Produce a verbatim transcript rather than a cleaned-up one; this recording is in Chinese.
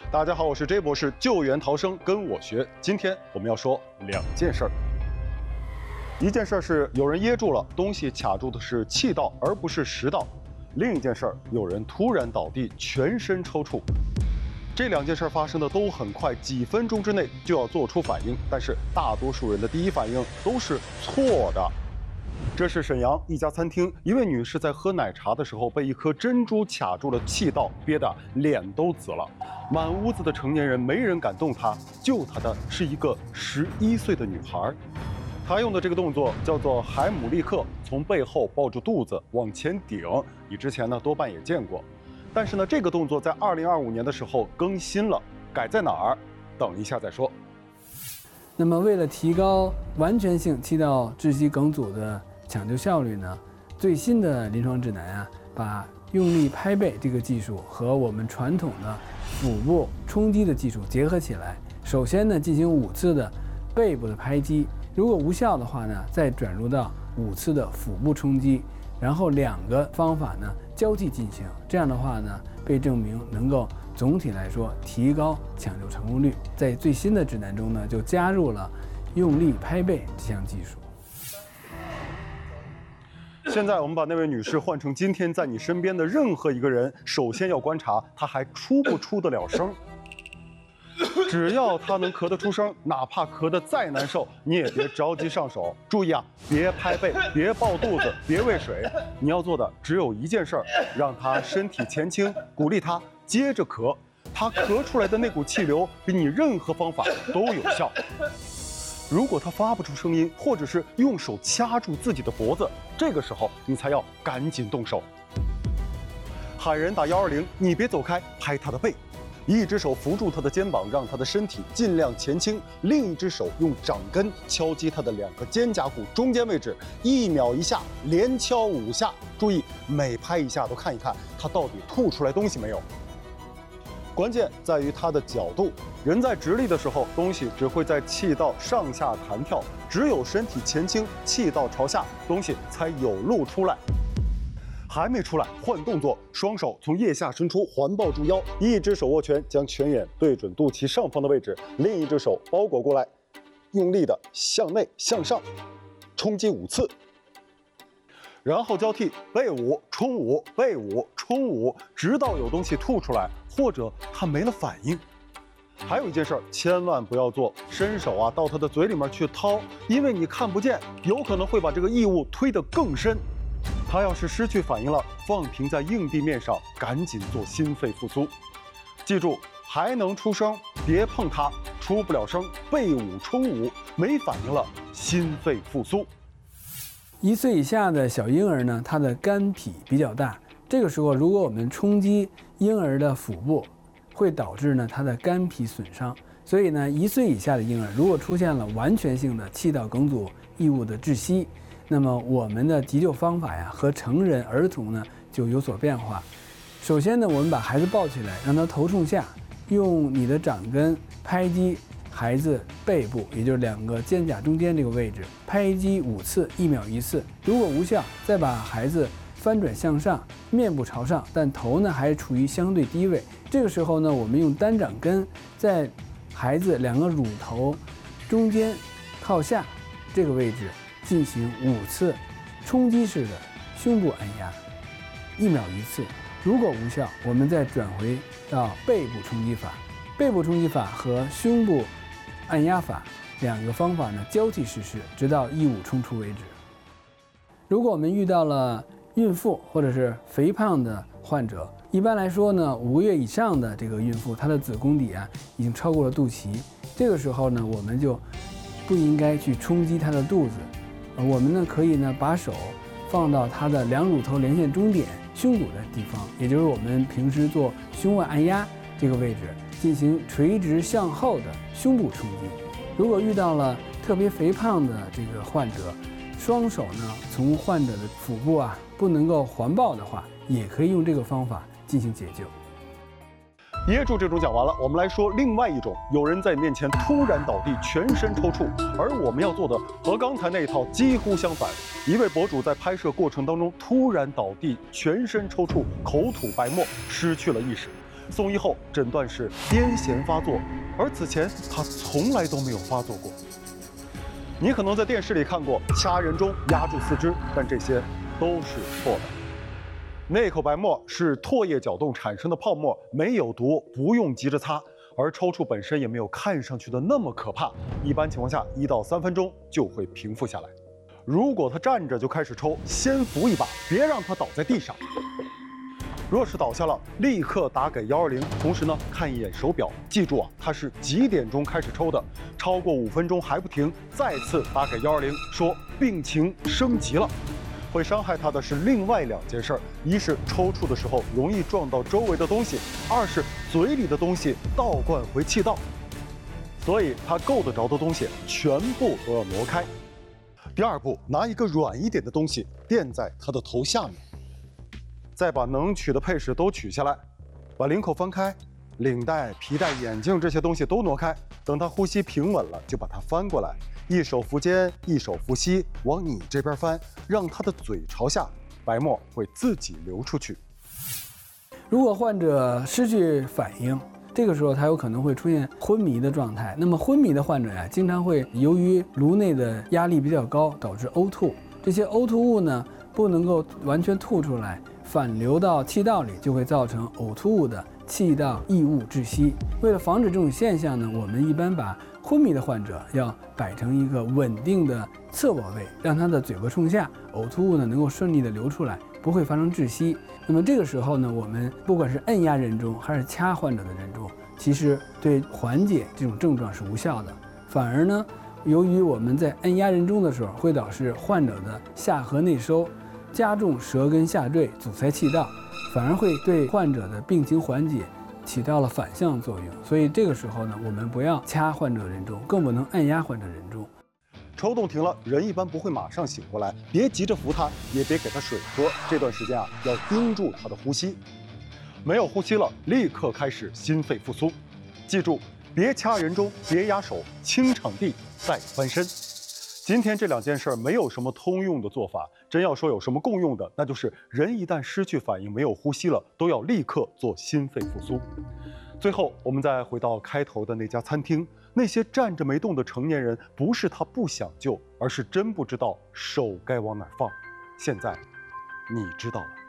大家好，我是 J 博士，救援逃生跟我学。今天我们要说两件事儿。一件事儿是有人噎住了，东西卡住的是气道而不是食道；另一件事儿，有人突然倒地，全身抽搐。这两件事发生的都很快，几分钟之内就要做出反应，但是大多数人的第一反应都是错的。这是沈阳一家餐厅，一位女士在喝奶茶的时候被一颗珍珠卡住了气道，憋得脸都紫了。满屋子的成年人没人敢动她，救她的是一个十一岁的女孩。她用的这个动作叫做海姆立克，从背后抱住肚子往前顶，你之前呢多半也见过。但是呢，这个动作在二零二五年的时候更新了，改在哪儿？等一下再说。 那么，为了提高完全性气道窒息梗阻的抢救效率呢，最新的临床指南啊，把用力拍背这个技术和我们传统的腹部冲击的技术结合起来。首先呢，进行五次的背部的拍击，如果无效的话呢，再转入到五次的腹部冲击，然后两个方法呢交替进行。这样的话呢，被证明能够总体来说提高抢救成功率。在最新的指南中呢，就加入了用力拍背这项技术。 现在我们把那位女士换成今天在你身边的任何一个人，首先要观察她还出不出得了声。只要她能咳得出声，哪怕咳得再难受，你也别着急上手。注意啊，别拍背，别抱肚子，别喂水。你要做的只有一件事儿，让她身体前倾，鼓励她接着咳。她咳出来的那股气流比你任何方法都有效。如果他发不出声音，或者是用手掐住自己的脖子，这个时候你才要赶紧动手。喊人打幺二零，你别走开，拍他的背，一只手扶住他的肩膀，让他的身体尽量前倾，另一只手用掌根敲击他的两个肩胛骨中间位置，一秒一下，连敲五下。注意每拍一下都看一看他到底吐出来东西没有。关键在于它的角度，人在直立的时候，东西只会在气道上下弹跳，只有身体前倾，气道朝下，东西才有路出来。还没出来，换动作，双手从腋下伸出，环抱住腰，一只手握拳，将拳眼对准肚脐上方的位置，另一只手包裹过来，用力的向内向上冲击五次。然后交替背五冲五背五冲五，直到有东西吐出来，或者他没了反应。还有一件事儿，千万不要做，伸手啊到他的嘴里面去掏，因为你看不见，有可能会把这个异物推得更深。他要是失去反应了，放平在硬地面上，赶紧做心肺复苏。记住，还能出声，别碰它；出不了声，背五冲五，没反应了，心肺复苏。 一岁以下的小婴儿呢，他的肝脾比较大，这个时候如果我们冲击婴儿的腹部，会导致呢他的肝脾损伤。所以呢，一岁以下的婴儿如果出现了完全性的气道梗阻异物的窒息，那么我们的急救方法呀和成人儿童呢就有所变化。首先呢，我们把孩子抱起来，让他头冲下，用你的掌根拍击孩子背部，也就是两个肩胛中间这个位置，拍击五次，一秒一次。如果无效，再把孩子翻转向上，面部朝上，但头呢还处于相对低位。这个时候呢，我们用单掌根在孩子两个乳头中间靠下这个位置进行五次冲击式的胸部按压，一秒一次。如果无效，我们再转回到背部冲击法。背部冲击法和胸部按压法两个方法呢交替实施，直到异物冲出为止。如果我们遇到了孕妇或者是肥胖的患者，一般来说呢，五个月以上的这个孕妇，她的子宫底啊已经超过了肚脐，这个时候呢，我们就不应该去冲击她的肚子，我们呢可以呢把手放到她的两乳头连线中点胸骨的地方，也就是我们平时做胸外按压这个位置，进行垂直向后的胸部冲击。如果遇到了特别肥胖的这个患者，双手呢从患者的腹部啊不能够环抱的话，也可以用这个方法进行解救。 噎住这种讲完了，我们来说另外一种，有人在你面前突然倒地，全身抽搐，而我们要做的和刚才那一套几乎相反。一位博主在拍摄过程当中突然倒地，全身抽搐，口吐白沫，失去了意识。 送医后诊断是癫痫发作，而此前他从来都没有发作过。你可能在电视里看过掐人中压住四肢，但这些都是错的。那口白沫是唾液搅动产生的泡沫，没有毒，不用急着擦。而抽搐本身也没有看上去的那么可怕，一般情况下一到三分钟就会平复下来。如果他站着就开始抽，先扶一把，别让他倒在地上。若是倒下了，立刻打给幺二零，同时呢看一眼手表，记住啊，他是几点钟开始抽的，超过五分钟还不停，再次打给幺二零，说病情升级了。会伤害他的是另外两件事儿，一是抽搐的时候容易撞到周围的东西，二是嘴里的东西倒灌回气道，所以他够得着的东西全部都要挪开。第二步，拿一个软一点的东西垫在他的头下面，再把能取的配饰都取下来，把领口翻开，领带、皮带、眼镜这些东西都挪开。等他呼吸平稳了，就把它翻过来，一手扶肩，一手扶膝，往你这边翻，让他的嘴朝下，白沫会自己流出去。 如果患者失去反应，这个时候他有可能会出现昏迷的状态。那么昏迷的患者呀，经常会由于颅内的压力比较高，导致呕吐。这些呕吐物呢，不能够完全吐出来，反流到气道里，就会造成呕吐物的气道异物窒息。为了防止这种现象呢，我们一般把昏迷的患者要摆成一个稳定的侧卧位，让他的嘴巴冲下，呕吐物呢能够顺利的流出来，不会发生窒息。那么这个时候呢，我们不管是按压人中还是掐患者的人中，其实对缓解这种症状是无效的，反而呢，由于我们在按压人中的时候，会导致患者的下颌内收，加重舌根下坠，阻塞气道，反而会对患者的病情缓解起到了反向作用。所以这个时候呢，我们不要掐患者人中，更不能按压患者人中。 抽动停了，人一般不会马上醒过来，别急着扶他，也别给他水喝。这段时间啊，要盯住他的呼吸。没有呼吸了，立刻开始心肺复苏。记住，别掐人中，别压手，清场地再翻身。今天这两件事儿没有什么通用的做法，真要说有什么共用的，那就是人一旦失去反应，没有呼吸了，都要立刻做心肺复苏。最后，我们再回到开头的那家餐厅，那些站着没动的成年人，不是他不想救，而是真不知道手该往哪儿放。现在，你知道了。